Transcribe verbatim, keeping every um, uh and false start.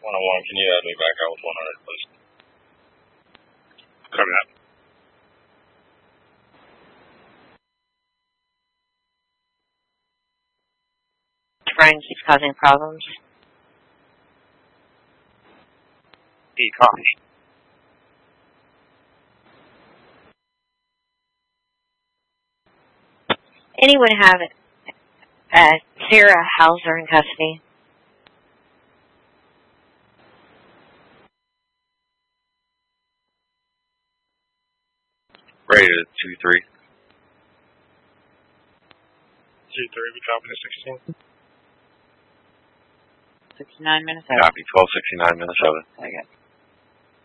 one oh one, can you add me back out with one hundred, please? Copy that. Brian keeps causing problems. E copy. Anyone have uh, Sarah Hauser in custody? Rated two three. two three, we copy to sixteen. sixty-nine Minnesota. Copy, twelve sixty-nine Minnesota. Very good.